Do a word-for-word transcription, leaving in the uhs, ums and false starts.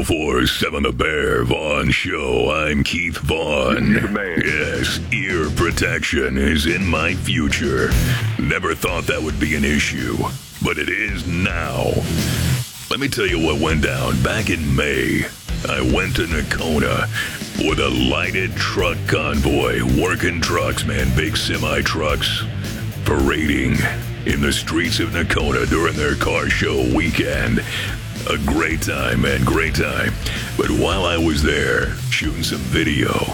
four seven The Bear Vaughn Show. I'm Keith Vaughn. You're the man. Yes, ear protection is in my future. Never thought that would be an issue, but it is now. Let me tell you what went down back in May. I went to Nakona with a lighted truck convoy, working trucks, man, big semi-trucks, parading in the streets of Nakona during their car show weekend. A great time, man, great time. But while I was there shooting some video,